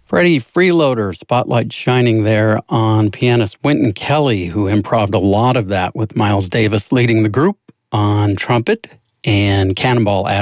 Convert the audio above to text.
Freddie Freeloader, spotlight shining there on pianist Wynton Kelly, who improv'd a lot of that with Miles Davis leading the group on trumpet and Cannonball